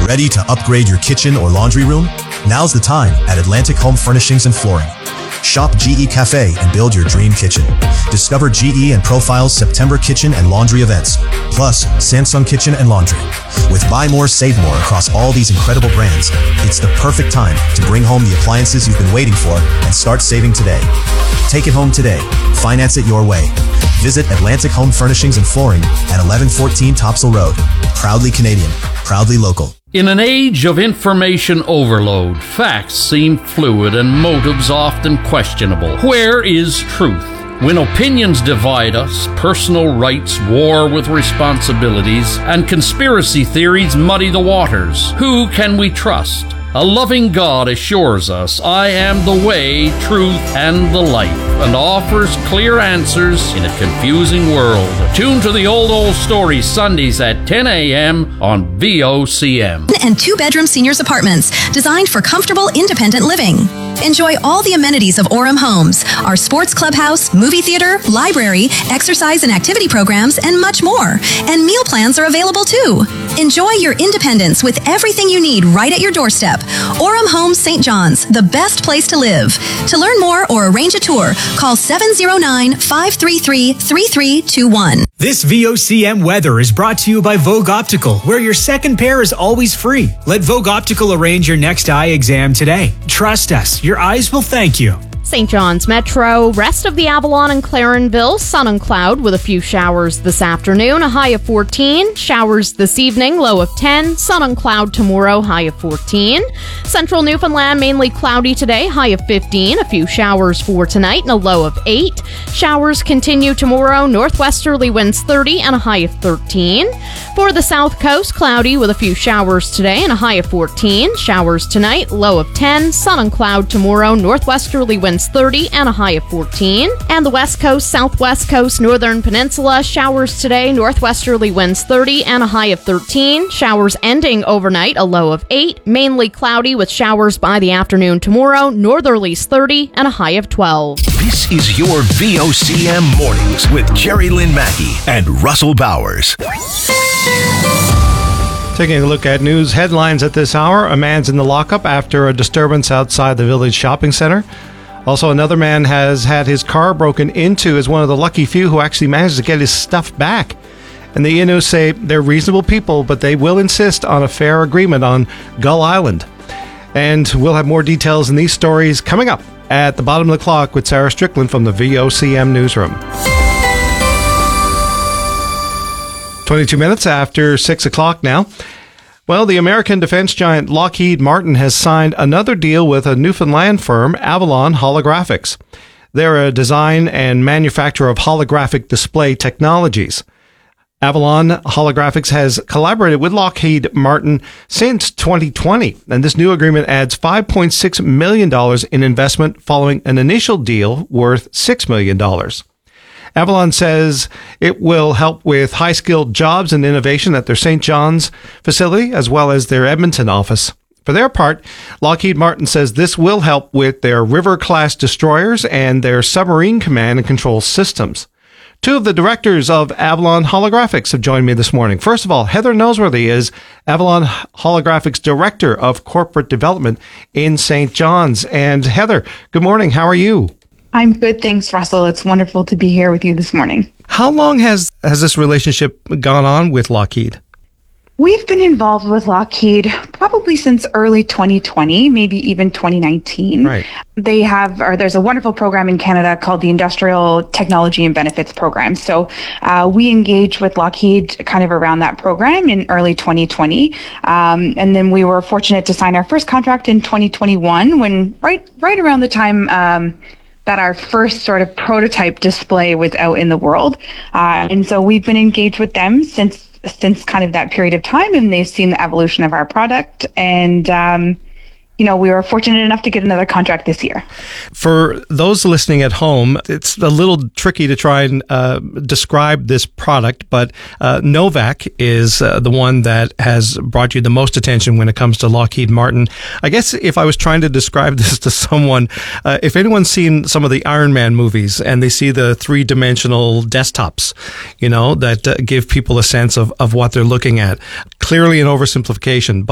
Ready to upgrade your kitchen or laundry room? Now's the time at Atlantic Home Furnishings and Flooring. Shop GE Cafe and build your dream kitchen. Discover GE and Profile's September kitchen and laundry events, plus Samsung Kitchen and Laundry. With buy more, save more across all these incredible brands, it's the perfect time to bring home the appliances you've been waiting for and start saving today. Take it home today. Finance it your way. Visit Atlantic Home Furnishings and Flooring at 1114 Topsail Road. Proudly Canadian, proudly local. In an age of information overload, facts seem fluid and motives often questionable. Where is truth? When opinions divide us, personal rights war with responsibilities, and conspiracy theories muddy the waters, who can we trust? A loving God assures us, I am the way, truth, and the life, and offers clear answers in a confusing world. Tune to the Old Story Sundays at 10 a.m. on VOCM. And two-bedroom seniors apartments designed for comfortable, independent living. Enjoy all the amenities of Orem Homes, our sports clubhouse, movie theater, library, exercise and activity programs, and much more. And meal plans are available too. Enjoy your independence with everything you need right at your doorstep. Orem Homes St. John's, the best place to live. To learn more or arrange a tour, call 709-533-3321. This VOCM weather is brought to you by Vogue Optical, where your second pair is always free. Let Vogue Optical arrange your next eye exam today. Trust us, your eyes will thank you. St. John's Metro, rest of the Avalon and Clarenville, sun and cloud with a few showers this afternoon, a high of 14. Showers this evening, low of 10. Sun and cloud tomorrow, high of 14. Central Newfoundland, mainly cloudy today, high of 15. A few showers for tonight and a low of 8. Showers continue tomorrow, northwesterly winds 30 and a high of 13. For the South Coast, cloudy with a few showers today and a high of 14. Showers tonight, low of 10. Sun and cloud tomorrow, northwesterly winds 30 and a high of 14. And the West Coast, Southwest Coast, Northern Peninsula, showers today, northwesterly winds 30 and a high of 13. Showers ending overnight, a low of 8. Mainly cloudy with showers by the afternoon tomorrow, northerlies 30 and a high of 12. This is your VOCM Mornings with Jerry Lynn Mackey and Russell Bowers. Taking a look at news headlines at this hour. A man's in the lockup after a disturbance outside the Village Shopping Centre. Also, another man has had his car broken into as one of the lucky few who actually managed to get his stuff back. And the Inuit say they're reasonable people, but they will insist on a fair agreement on Gull Island. And we'll have more details in these stories coming up at the bottom of the clock with Sarah Strickland from the VOCM Newsroom. 22 minutes after 6 o'clock now. Well, the American defense giant Lockheed Martin has signed another deal with a Newfoundland firm, Avalon Holographics. They're a design and manufacturer of holographic display technologies. Avalon Holographics has collaborated with Lockheed Martin since 2020, and this new agreement adds $5.6 million in investment following an initial deal worth $6 million. Avalon says it will help with high-skilled jobs and innovation at their St. John's facility, as well as their Edmonton office. For their part, Lockheed Martin says this will help with their River-class destroyers and their submarine command and control systems. Two of the directors of Avalon Holographics have joined me this morning. First of all, Heather Noseworthy is Avalon Holographics Director of Corporate Development in St. John's. And Heather, good morning. How are you? I'm good, thanks, Russell. It's wonderful to be here with you this morning. How long has this relationship gone on with Lockheed? We've been involved with Lockheed probably since early 2020, maybe even 2019. Right. There's a wonderful program in Canada called the Industrial Technology and Benefits Program. So we engaged with Lockheed kind of around that program in early 2020. And then we were fortunate to sign our first contract in 2021 when right around the time that our first sort of prototype display was out in the world. And so we've been engaged with them since kind of that period of time, and they've seen the evolution of our product. And, we were fortunate enough to get another contract this year. For those listening at home, it's a little tricky to try and describe this product, but Novak is the one that has brought you the most attention when it comes to Lockheed Martin. I guess if I was trying to describe this to someone, if anyone's seen some of the Iron Man movies and they see the three-dimensional desktops, that give people a sense of what they're looking at. Clearly an oversimplification,